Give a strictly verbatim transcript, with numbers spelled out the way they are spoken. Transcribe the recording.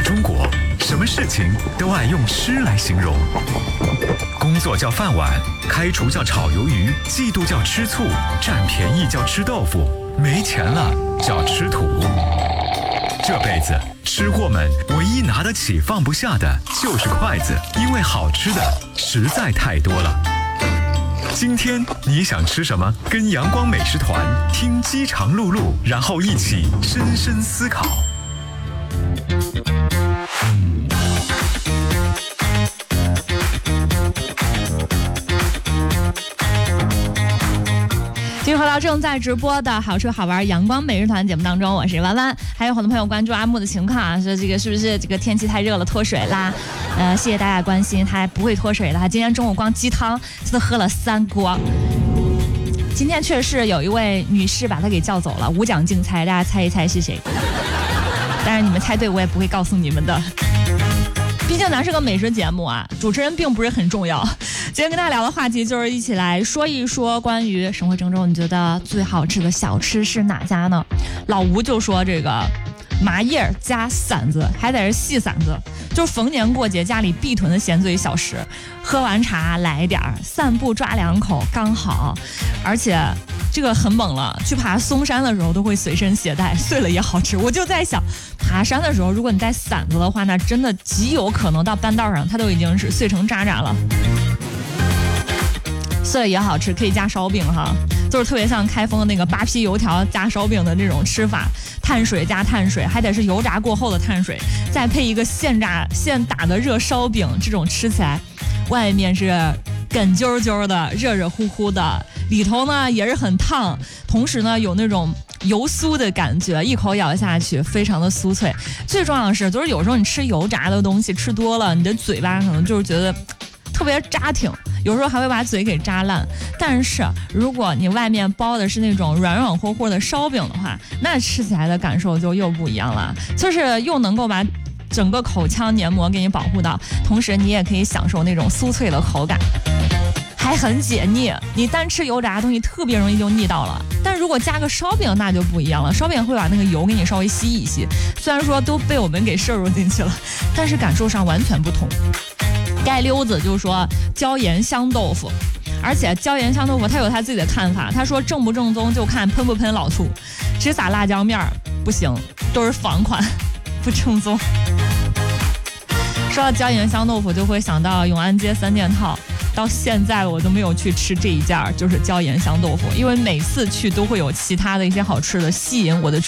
中国，什么事情都爱用吃来形容。工作叫饭碗，开除叫炒鱿鱼，嫉妒叫吃醋，占便宜叫吃豆腐，没钱了叫吃土。这辈子吃货们唯一拿得起放不下的就是筷子，因为好吃的实在太多了。今天你想吃什么？跟阳光美食团听饥肠辘辘，然后一起深深思考。 继续回到正在直播的好吃好玩阳光美食团节目当中，我是弯弯。还有很多朋友关注阿木的情况啊，说这个是不是这个天气太热了脱水啦？呃，谢谢大家关心，他还不会脱水的，他今天中午光鸡汤他都喝了三锅。今天确实有一位女士把他给叫走了，无奖竞猜，大家猜一猜是谁？但是你们猜对，我也不会告诉你们的。毕竟咱是个美食节目啊，主持人并不是很重要。今天跟大家聊的话题就是一起来说一说关于生活当中你觉得最好吃的小吃是哪家呢？老吴就说这个麻叶加馓子，还得是细馓子，就是逢年过节家里必囤的咸嘴小食，喝完茶来点儿，散步抓两口刚好。而且这个很猛了，去爬嵩山的时候都会随身携带，碎了也好吃。我就在想，爬山的时候如果你带馓子的话，那真的极有可能到半道上它都已经是碎成渣渣了。碎了也好吃，可以加烧饼哈，就是特别像开封的那个八皮油条加烧饼的这种吃法，碳水加碳水，还得是油炸过后的碳水，再配一个现炸现打的热烧饼，这种吃起来，外面是梗啾啾的，热热乎乎的，里头呢也是很烫，同时呢有那种油酥的感觉，一口咬下去非常的酥脆。最重要的是，就是有时候你吃油炸的东西吃多了，你的嘴巴可能就是觉得特别扎挺，有时候还会把嘴给扎烂。但是如果你外面包的是那种软软和和的烧饼的话，那吃起来的感受就又不一样了，就是又能够把整个口腔黏膜给你保护到，同时你也可以享受那种酥脆的口感，还很解腻。你单吃油炸的东西特别容易就腻到了，但如果加个烧饼那就不一样了，烧饼会把那个油给你稍微吸一吸，虽然说都被我们给摄入进去了，但是感受上完全不同。盖溜子就说椒盐香豆腐，而且椒盐香豆腐他有他自己的看法，他说正不正宗就看喷不喷老醋，只撒辣椒面不行，都是仿款不正宗。说到椒盐香豆腐就会想到永安街三件套，到现在我都没有去吃这一家，就是椒盐香豆腐，因为每次去都会有其他的一些好吃的吸引我的